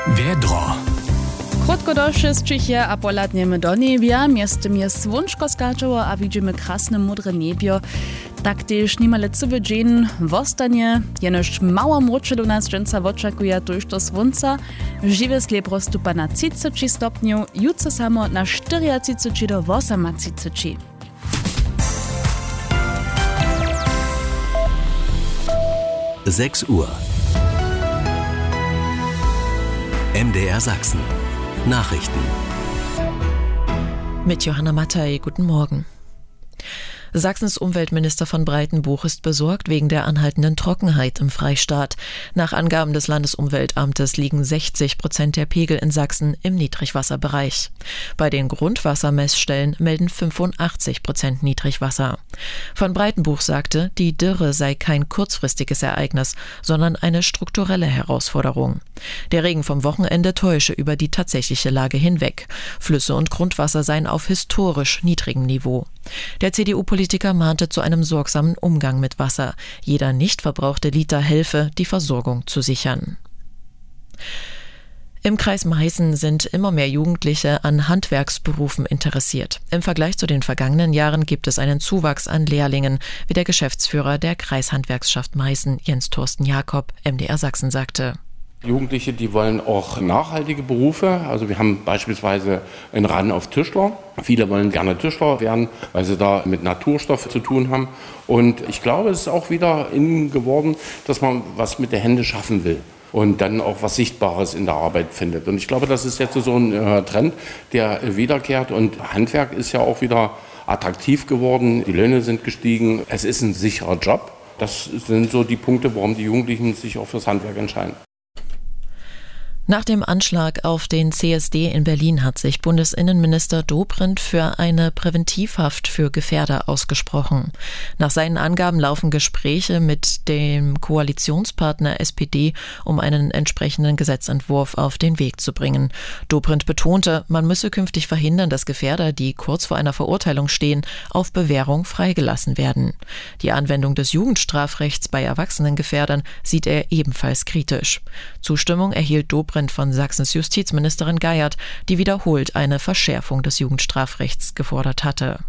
Wiedro. Krótko ścichie a poladniemy do niebia, miestem jest słonczko skaczło, a widzimy krasne, mudre niebio. Tak też niemale cały dzień wostanie, jenoż mało mrocze do nas dżęca oczekuje tuż do słońca. Żywe slep rozstupa na 30 stopniów, jutro samo na 40 do 80. 6 Uhr. MDR Sachsen. Nachrichten. Mit Johanna Mattei, guten Morgen. Sachsens Umweltminister von Breitenbuch ist besorgt wegen der anhaltenden Trockenheit im Freistaat. Nach Angaben des Landesumweltamtes liegen 60% der Pegel in Sachsen im Niedrigwasserbereich. Bei den Grundwassermessstellen melden 85% Niedrigwasser. Von Breitenbuch sagte, die Dürre sei kein kurzfristiges Ereignis, sondern eine strukturelle Herausforderung. Der Regen vom Wochenende täusche über die tatsächliche Lage hinweg. Flüsse und Grundwasser seien auf historisch niedrigem Niveau. Der CDU-Politiker mahnte zu einem sorgsamen Umgang mit Wasser. Jeder nicht verbrauchte Liter helfe, die Versorgung zu sichern. Im Kreis Meißen sind immer mehr Jugendliche an Handwerksberufen interessiert. Im Vergleich zu den vergangenen Jahren gibt es einen Zuwachs an Lehrlingen, wie der Geschäftsführer der Kreishandwerkschaft Meißen, Jens Thorsten Jakob, MDR Sachsen sagte. Jugendliche, die wollen auch nachhaltige Berufe. Also wir haben beispielsweise einen Run auf Tischler. Viele wollen gerne Tischler werden, weil sie da mit Naturstoff zu tun haben. Und ich glaube, es ist auch wieder innen geworden, dass man was mit den Händen schaffen will und dann auch was Sichtbares in der Arbeit findet. Und ich glaube, das ist jetzt so ein Trend, der wiederkehrt. Und Handwerk ist ja auch wieder attraktiv geworden. Die Löhne sind gestiegen. Es ist ein sicherer Job. Das sind so die Punkte, warum die Jugendlichen sich auch fürs Handwerk entscheiden. Nach dem Anschlag auf den CSD in Berlin hat sich Bundesinnenminister Dobrindt für eine Präventivhaft für Gefährder ausgesprochen. Nach seinen Angaben laufen Gespräche mit dem Koalitionspartner SPD, um einen entsprechenden Gesetzentwurf auf den Weg zu bringen. Dobrindt betonte, man müsse künftig verhindern, dass Gefährder, die kurz vor einer Verurteilung stehen, auf Bewährung freigelassen werden. Die Anwendung des Jugendstrafrechts bei erwachsenen Gefährdern sieht er ebenfalls kritisch. Zustimmung erhielt Dobrindt von Sachsens Justizministerin Geiert, die wiederholt eine Verschärfung des Jugendstrafrechts gefordert hatte.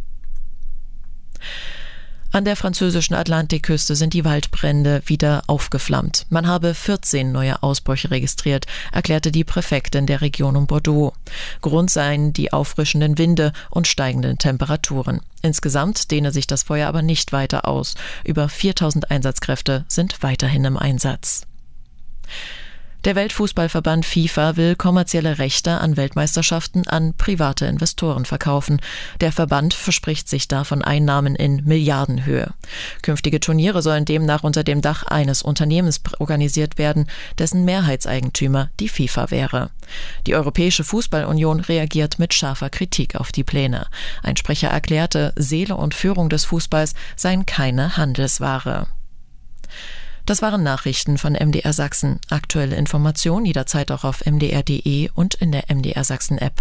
An der französischen Atlantikküste sind die Waldbrände wieder aufgeflammt. Man habe 14 neue Ausbrüche registriert, erklärte die Präfektin der Region um Bordeaux. Grund seien die auffrischenden Winde und steigenden Temperaturen. Insgesamt dehne sich das Feuer aber nicht weiter aus. Über 4000 Einsatzkräfte sind weiterhin im Einsatz. Der Weltfußballverband FIFA will kommerzielle Rechte an Weltmeisterschaften an private Investoren verkaufen. Der Verband verspricht sich davon Einnahmen in Milliardenhöhe. Künftige Turniere sollen demnach unter dem Dach eines Unternehmens organisiert werden, dessen Mehrheitseigentümer die FIFA wäre. Die Europäische Fußballunion reagiert mit scharfer Kritik auf die Pläne. Ein Sprecher erklärte, Seele und Führung des Fußballs seien keine Handelsware. Das waren Nachrichten von MDR Sachsen. Aktuelle Informationen jederzeit auch auf mdr.de und in der MDR Sachsen App.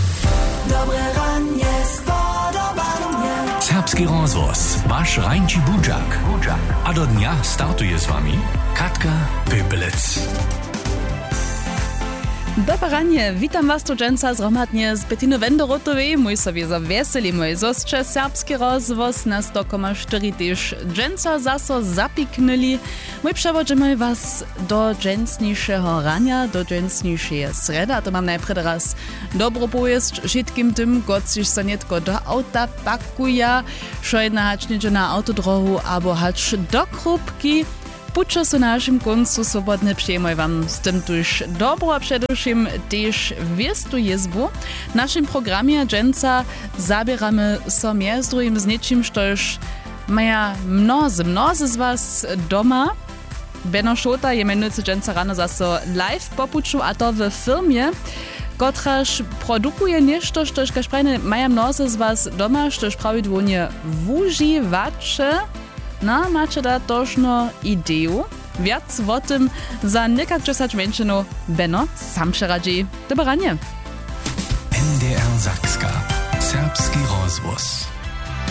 Serbski rozvoz, wasz rańczy budziak. A do dnia startuje z wami Katka Pöpelec. Dobranie, witam was tu dżęca zgromadnie z Bettiny Wendorotowej. Mój sobie za weseli, mój zostrze serbski rozwoz na 100,4 też dżęca zaso zapiknęli. Mój przewodzimy was do dżęcniejszego rania, do dżęcniejszej sredy. A to mam najpierw teraz dobro pojest wszystkim tym, gociś se nietko do auta pakuje, szojna hacz niedzie na autodrohu, albo hacz do krupki. Pučo su našim koncu swobodne przyjmuj wam z tym tuż dobro, a przedewším też wiestu jezbu. W naszym programie dżęca zabieramy so z drugim z niczym, štož maja mnozy z was doma. Benno Šota je menujúci dżęca rano zaso live popuču, a to w firmie, kotraž produkuje nešto, štož kaž prajne maja mnozy z was doma, štož prawidłownie wuživače. No, macie da tożno ideju. Wiac o tym za niekak 10 menšinov Benno sam się radzi. Dobranie. MDR Sakska. Serbski rozvoz.